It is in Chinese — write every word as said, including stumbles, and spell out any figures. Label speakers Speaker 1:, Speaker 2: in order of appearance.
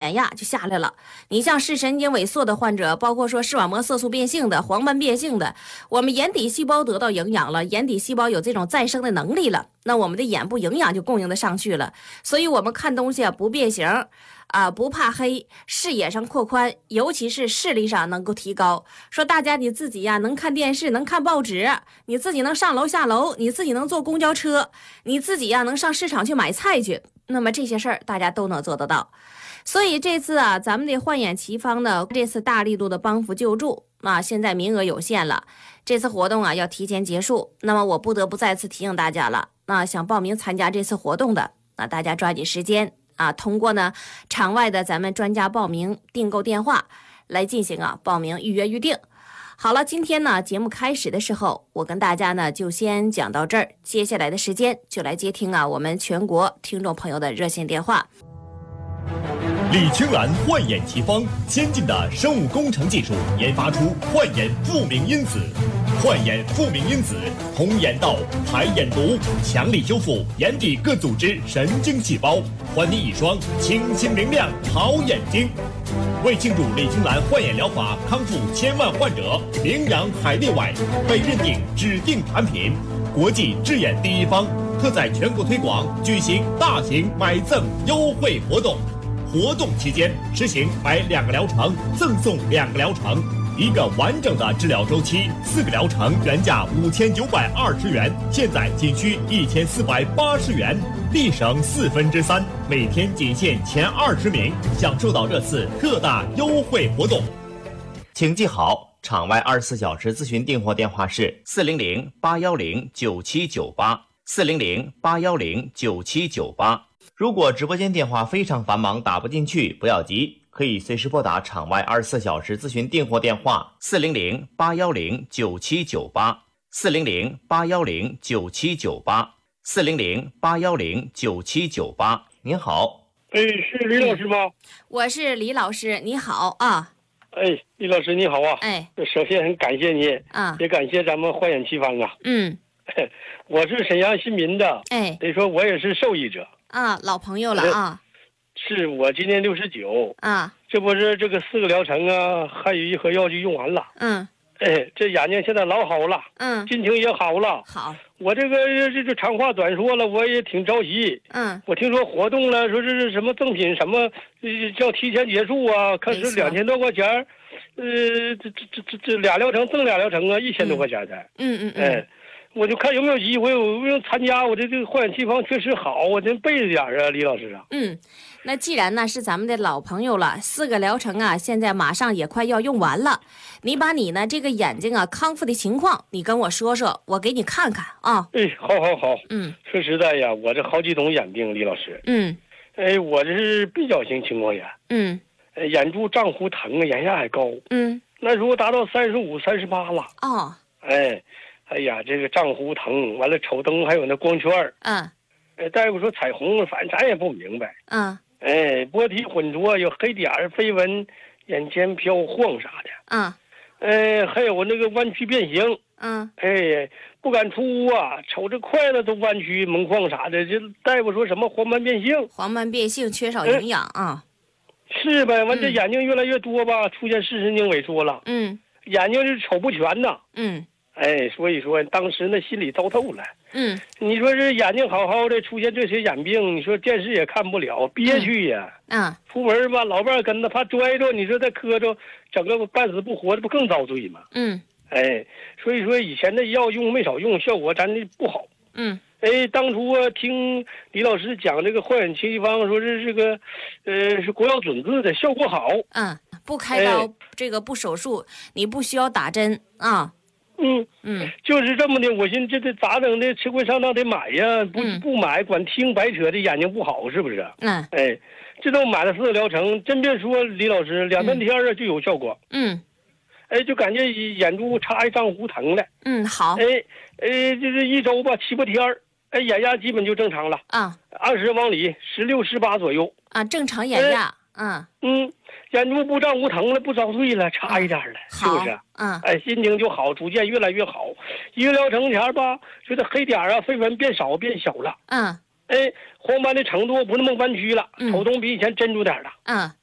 Speaker 1: 眼压就下来了。你像视神经萎缩的患者，包括说视网膜色素变性的、黄斑变性的，我们眼底细胞得到营养了，眼底细胞有这种再生的能力了，那我们的眼部营养就供应的上去了，所以我们看东西啊不变形啊，不怕黑，视野上扩宽，尤其是视力上能够提高。说大家你自己呀、啊、能看电视，能看报纸，你自己能上楼下楼，你自己能坐公交车，你自己呀、啊、能上市场去买菜去，那么这些事儿大家都能做得到。所以这次啊，咱们的焕眼奇方呢，这次大力度的帮扶救助啊，现在名额有限了，这次活动啊要提前结束。那么我不得不再次提醒大家了，那想报名参加这次活动的，那大家抓紧时间啊，通过呢场外的咱们专家报名订购电话来进行啊报名预约预定。好了，今天呢节目开始的时候，我跟大家呢就先讲到这儿，接下来的时间就来接听啊我们全国听众朋友的热线电话。
Speaker 2: 李青兰焕眼奇方，先进的生物工程技术研发出焕眼复明因子。焕眼复明因子通眼道、排眼毒，强力修复眼底各组织神经细胞，还你一双清新明亮好眼睛。为庆祝李青兰焕眼疗法康复千万患者，名扬海内外，被认定指定产品，国际治眼第一方，特在全国推广举行大型买赠优惠活动。活动期间实行买两个疗程赠送两个疗程，一个完整的治疗周期，四个疗程原价五千九百二十元，现在仅需一千四百八十元，立省四分之三，每天仅限前二十名享受到这次特大优惠活动。
Speaker 3: 请记好，场外二十四小时咨询订货电话是四零零八幺零九七九八，四零零八幺零九七九八。如果直播间电话非常繁忙打不进去，不要急，可以随时拨打场外二十四小时咨询订货电话四零零八幺零九七九八，四零零八幺零九七九八，四零零八幺零九七九八。您好，
Speaker 4: 哎，是李老师吗？
Speaker 1: 我是李老师，你好啊。
Speaker 4: 哎，李老师你好啊。
Speaker 1: 哎，
Speaker 4: 首先很感谢你啊，也感谢咱们焕眼奇方啊。
Speaker 1: 嗯，
Speaker 4: 我是沈阳新民的，
Speaker 1: 哎，
Speaker 4: 得说我也是受益者
Speaker 1: 啊，老朋友了啊。
Speaker 4: 是我今年六十九
Speaker 1: 啊，
Speaker 4: 这不是这个四个疗程啊，还有一盒药就用完了。
Speaker 1: 嗯，
Speaker 4: 哎，这眼睛现在老好了，
Speaker 1: 嗯，
Speaker 4: 心情也好了。
Speaker 1: 好，
Speaker 4: 我这个这这长话短说了，我也挺着急。
Speaker 1: 嗯，
Speaker 4: 我听说活动了，说这是什么赠品什么，呃，叫提前结束啊，可是两千多块钱，呃，这这这这这俩疗程赠俩疗程啊，一千多块钱才。
Speaker 1: 嗯嗯嗯。
Speaker 4: 哎，我就看有没有机会，我有参加。我这这个焕眼奇方确实好，我真背着点啊，李老师啊。
Speaker 1: 嗯，那既然呢是咱们的老朋友了，四个疗程啊，现在马上也快要用完了。你把你呢这个眼睛啊康复的情况，你跟我说说，我给你看看啊。
Speaker 4: 哎，好好好。
Speaker 1: 嗯，
Speaker 4: 说实在呀，我这好几种眼病，李老师。
Speaker 1: 嗯。
Speaker 4: 哎，我这是闭角型青光眼。
Speaker 1: 嗯。
Speaker 4: 哎，眼珠胀乎疼啊，眼压还高。
Speaker 1: 嗯。
Speaker 4: 那如果达到三十五、三十八了。
Speaker 1: 哦。
Speaker 4: 哎。哎呀，这个胀乎疼，完了瞅灯还有那光圈儿。
Speaker 1: 嗯。
Speaker 4: 哎，大夫说彩虹，反正咱也不明白。
Speaker 1: 嗯。
Speaker 4: 哎，波体浑浊，有黑点儿、飞蚊，眼前飘晃啥的。
Speaker 1: 嗯。
Speaker 4: 哎，还有那个弯曲变形。
Speaker 1: 嗯。
Speaker 4: 哎，不敢出屋啊，瞅着筷子都弯曲蒙框啥的。这大夫说什么黄斑变性？
Speaker 1: 黄斑变性缺少营养啊。
Speaker 4: 是呗，完这眼睛越来越多吧，出现视神经萎缩了。
Speaker 1: 嗯。
Speaker 4: 眼睛是瞅不全呐。
Speaker 1: 嗯。
Speaker 4: 哎，所以说当时那心里糟透了。
Speaker 1: 嗯，
Speaker 4: 你说这眼睛好好的，出现这些眼病，你说电视也看不了，憋屈呀。
Speaker 1: 嗯，
Speaker 4: 出门吧，老伴跟着，怕拽着，你说再磕着，整个半死不活的，不更遭罪吗？
Speaker 1: 嗯，
Speaker 4: 哎，所以说以前的药用没少用，效果咱的不好。
Speaker 1: 嗯，
Speaker 4: 哎，当初啊听李老师讲这个焕眼奇方，说是这个，呃，是国药准字的，效果好。
Speaker 1: 嗯，不开刀，哎、这个不手术，你不需要打针啊。
Speaker 4: 嗯
Speaker 1: 嗯，
Speaker 4: 就是这么的。我寻思这这咋整的？吃亏上当得买呀，不、嗯、不买管听白扯的，眼睛不好是不是？
Speaker 1: 嗯，
Speaker 4: 哎，这都买了四个疗程，真别说李老师，两三天啊就有效果。
Speaker 1: 嗯，
Speaker 4: 哎，就感觉眼珠插一胀乎疼了。
Speaker 1: 嗯，好。
Speaker 4: 哎哎，就是一周吧，七八天儿，哎，眼压基本就正常了。
Speaker 1: 啊，
Speaker 4: 二十往里，十六十八左右。
Speaker 1: 啊，正常眼压。嗯
Speaker 4: 嗯。眼珠不胀无疼了，不遭罪了，差一点了，是不是？
Speaker 1: 嗯，
Speaker 4: 哎，心情就好，逐渐越来越好。一个疗程前吧，觉得黑点啊、飞蚊变少变小了。
Speaker 1: 嗯，
Speaker 4: 哎，黄斑的程度不那么弯曲了，瞅东比以前真住点了。
Speaker 1: 嗯，